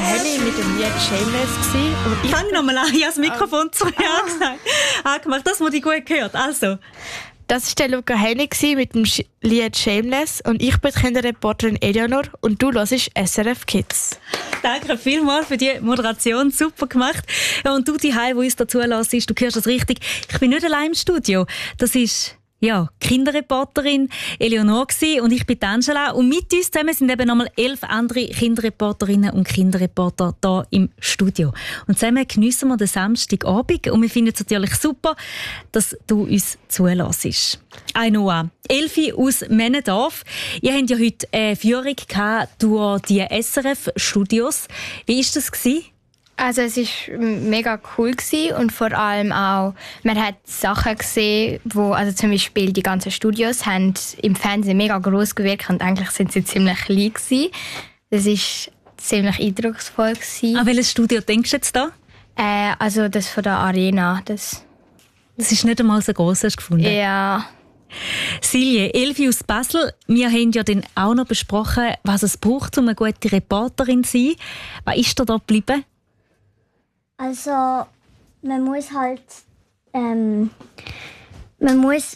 Helly mit dem Lied «Shameless». Fang nochmal an, ich habe das Mikrofon zu mir angemacht, dass man die gut hört. Also. Das war der Luca Helly mit dem Lied «Shameless» und ich bin die Kinderreporterin Eleanor und du hörst SRF Kids. Danke vielmals für die Moderation, super gemacht. Ja, und du, die Heim, wo uns dazu lässt, du hörst das richtig. Ich bin nicht allein im Studio. Das ist Kinderreporterin Eleonor gsi und ich bin Angela. Und mit uns zusammen sind eben nochmal 11 andere Kinderreporterinnen und Kinderreporter hier im Studio. Und zusammen geniessen wir den Samstagabend und wir finden es natürlich super, dass du uns zulässt. Noah, Elfi aus Männendorf. Ihr habt ja heute eine Führung durch die SRF-Studios. Wie war das gewesen? Also es war mega cool gewesen und vor allem auch, man hat Sachen gesehen, wo, also zum Beispiel die ganzen Studios haben im Fernsehen mega gross gewirkt und eigentlich sind sie ziemlich klein gewesen. Das war ziemlich eindrucksvoll gewesen. An welches Studio denkst du jetzt da? Also das von der Arena. Das ist nicht einmal so gross, hast du gefunden? Ja. Silje, Elfi aus Basel, wir haben ja dann auch noch besprochen, was es braucht, um eine gute Reporterin zu sein. Was ist da geblieben? Also, man muss halt, man muss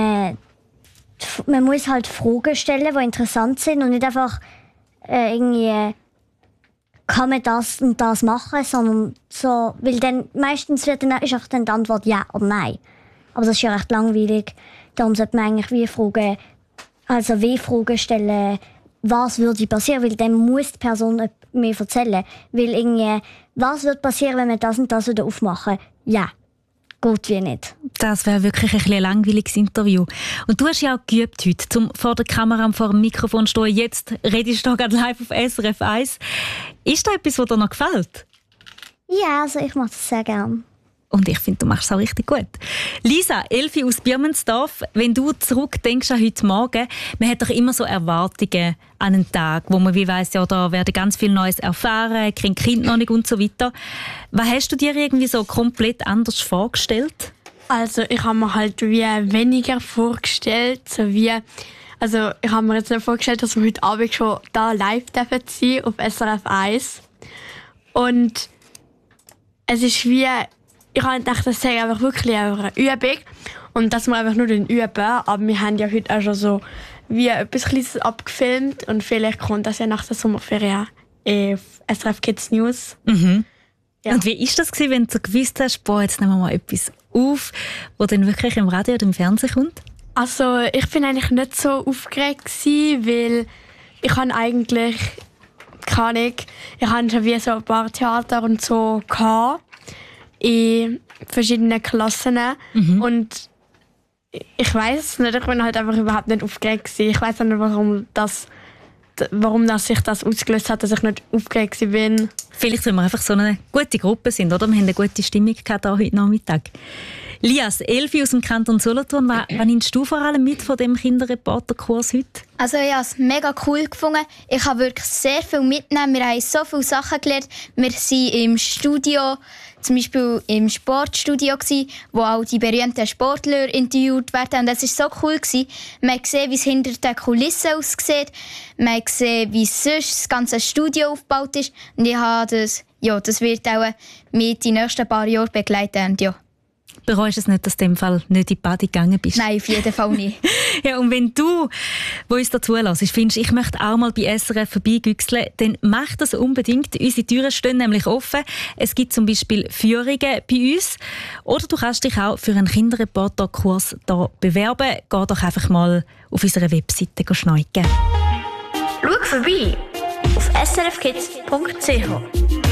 halt Fragen stellen, die interessant sind und nicht einfach irgendwie, kann man das und das machen, sondern so, weil dann meistens ist auch dann die Antwort ja oder nein. Aber das ist ja recht langweilig. Darum sollte man eigentlich Fragen stellen, was würde passieren, weil dann muss die Person mir erzählen. Weil irgendwie, was wird passieren, wenn wir das und das wieder aufmachen? Ja, geht wie nicht. Das wäre wirklich ein langweiliges Interview. Und du hast ja auch geübt heute, um vor der Kamera und vor dem Mikrofon zu stehen. Jetzt redest du gerade live auf SRF 1. Ist da etwas, was dir noch gefällt? Ja, also ich mache das sehr gerne. Und ich finde, du machst es auch richtig gut. Lisa, Elfi aus Birmensdorf, wenn du zurückdenkst an heute Morgen, man hat doch immer so Erwartungen an einen Tag, wo man wie weiss, ja, da werden ganz viel Neues erfahren, kriegen Kind noch nicht und so weiter. Was hast du dir irgendwie so komplett anders vorgestellt? Also ich habe mir halt wie weniger vorgestellt, also ich habe mir jetzt nicht vorgestellt, dass wir heute Abend schon da live sein dürfen auf SRF 1. Und es ist wie, ich habe gedacht, das sei einfach wirklich eine Übung und dass wir einfach nur den üben. Aber wir haben ja heute auch schon so wie etwas Kleines abgefilmt und vielleicht kommt das ja nach der Sommerferien auf SRF Kids News. Mhm. Ja. Und wie war das, wenn du so gewusst hast, jetzt nehmen wir mal etwas auf, das dann wirklich im Radio oder im Fernsehen kommt? Also ich bin eigentlich nicht so aufgeregt gewesen, weil ich habe eigentlich keine Ahnung, ich habe schon wie so ein paar Theater und so gehabt, in verschiedenen Klassen. Mhm. Und ich weiss es nicht, ich bin halt einfach überhaupt nicht aufgeregt gewesen. Ich weiss nicht, warum sich das ausgelöst hat, dass ich nicht aufgeregt bin. Vielleicht, weil wir einfach so eine gute Gruppe sind, oder? Wir haben eine gute Stimmung gehabt heute Nachmittag. Lias, Elfi aus dem Kanton Solothurn, was nimmst du vor allem mit von dem Kinderreporterkurs heute? Also ich habe es mega cool gefunden. Ich habe wirklich sehr viel mitgenommen. Wir haben so viele Sachen gelernt. Wir waren im Studio, zum Beispiel im Sportstudio, wo auch die berühmten Sportler interviewt werden. Und das war so cool. Man hat gesehen, wie es hinter den Kulissen aussieht. Man hat gesehen, wie sonst das ganze Studio aufgebaut ist. Und ich habe das wird auch mit die nächsten paar Jahre begleiten. Und ja. Bereust du es nicht, dass du in dem Fall nicht in die Bade gegangen bist? Nein, auf jeden Fall nicht. Ja, und wenn du, wo uns dazu lässt, findest, ich möchte auch mal bei SRF vorbeigüchseln, dann mach das unbedingt. Unsere Türen stehen nämlich offen. Es gibt zum Beispiel Führungen bei uns. Oder du kannst dich auch für einen Kinderreporterkurs hier bewerben. Geh doch einfach mal auf unserer Webseite schneiden. Schau vorbei auf srfkids.ch.